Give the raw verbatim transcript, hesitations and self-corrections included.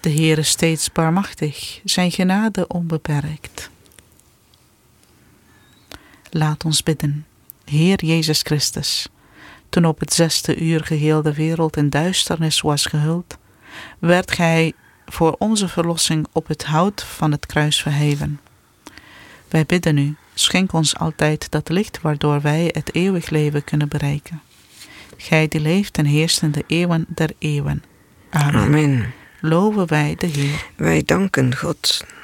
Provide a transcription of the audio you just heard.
De Heer is steeds barmachtig, zijn genade onbeperkt. Laat ons bidden. Heer Jezus Christus, toen op het zesde uur geheel de wereld in duisternis was gehuld, werd Gij voor onze verlossing op het hout van het kruis verheven. Wij bidden u, schenk ons altijd dat licht waardoor wij het eeuwig leven kunnen bereiken. Gij die leeft en heerst in de eeuwen der eeuwen. Amen. Amen. Loven wij de Heer. Wij danken God.